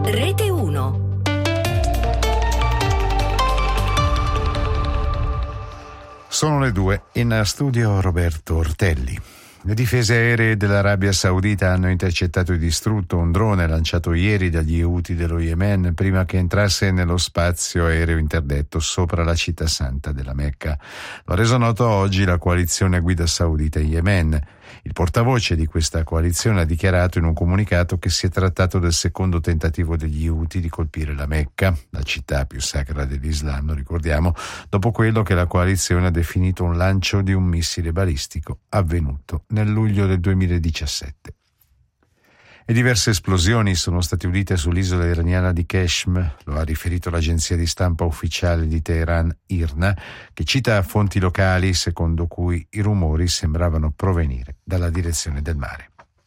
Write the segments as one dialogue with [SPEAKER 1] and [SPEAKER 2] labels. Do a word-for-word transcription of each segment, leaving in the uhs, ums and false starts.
[SPEAKER 1] Rete uno.
[SPEAKER 2] Sono le due, in studio Roberto Ortelli. Le difese aeree dell'Arabia Saudita hanno intercettato e distrutto un drone lanciato ieri dagli Houthi dello Yemen prima che entrasse nello spazio aereo interdetto sopra la città santa della Mecca. Lo ha reso noto oggi la coalizione a guida saudita in Yemen. Il portavoce di questa coalizione ha dichiarato in un comunicato che si è trattato del secondo tentativo degli Houthi di colpire la Mecca, la città più sacra dell'Islam, lo ricordiamo, dopo quello che la coalizione ha definito un lancio di un missile balistico avvenuto nel luglio del duemiladiciassette. E diverse esplosioni sono state udite sull'isola iraniana di Qeshm, lo ha riferito l'agenzia di stampa ufficiale di Teheran, IRNA, che cita fonti locali secondo cui i rumori sembravano provenire dalla direzione del mare.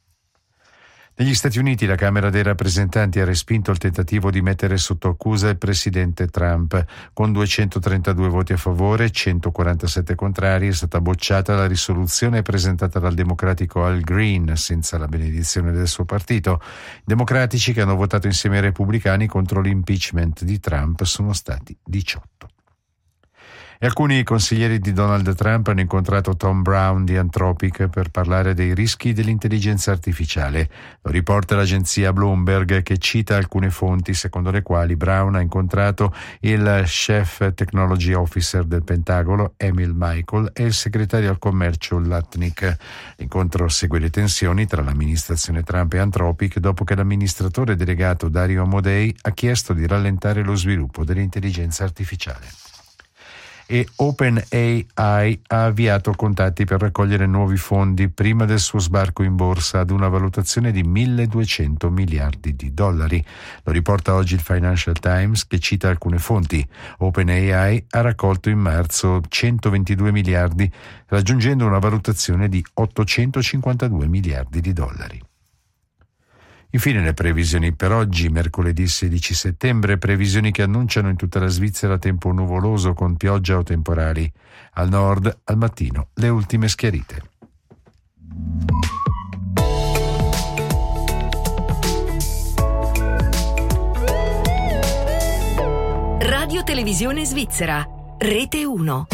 [SPEAKER 2] Negli Stati Uniti la Camera dei rappresentanti ha respinto il tentativo di mettere sotto accusa il presidente Trump. Con duecentotrentadue voti a favore e centoquarantasette contrari è stata bocciata la risoluzione presentata dal democratico Al Green senza la benedizione del suo partito. I democratici che hanno votato insieme ai repubblicani contro l'impeachment di Trump sono stati diciotto. E alcuni consiglieri di Donald Trump hanno incontrato Tom Brown di Anthropic per parlare dei rischi dell'intelligenza artificiale. Lo riporta l'agenzia Bloomberg, che cita alcune fonti secondo le quali Brown ha incontrato il Chief Technology Officer del Pentagono, Emil Michael, e il segretario al commercio Lutnick. L'incontro segue le tensioni tra l'amministrazione Trump e Anthropic dopo che l'amministratore delegato Dario Amodei ha chiesto di rallentare lo sviluppo dell'intelligenza artificiale. E OpenAI ha avviato contatti per raccogliere nuovi fondi prima del suo sbarco in borsa ad una valutazione di milleduecento miliardi di dollari. Lo riporta oggi il Financial Times, che cita alcune fonti. OpenAI ha raccolto in marzo centoventidue miliardi, raggiungendo una valutazione di ottocentocinquantadue miliardi di dollari. Infine le previsioni per oggi, mercoledì sedici settembre, previsioni che annunciano in tutta la Svizzera tempo nuvoloso con pioggia o temporali. Al nord, al mattino, le ultime schiarite.
[SPEAKER 1] Radio Televisione Svizzera, Rete uno.